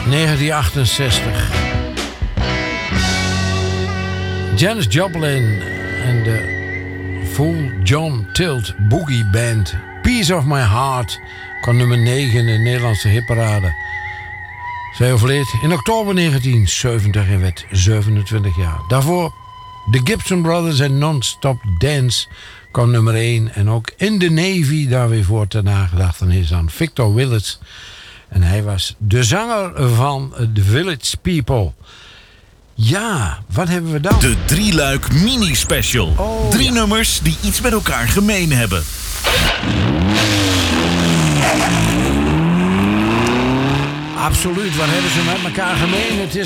1968. Janis Joplin en de Full John Tilt Boogie Band. Piece of My Heart kwam nummer 9 in de Nederlandse hitparade. Zij overleed in oktober 1970 en werd 27 jaar. Daarvoor de Gibson Brothers en Non-Stop Dance kwam nummer 1. En ook In the Navy, daar weer voor ter nagedachtenis aan Victor Willits. En hij was de zanger van The Village People. Ja, wat hebben we dan? De drieluik mini-special. 3 nummers die iets met elkaar gemeen hebben. Absoluut, wat hebben ze met elkaar gemeen? Het is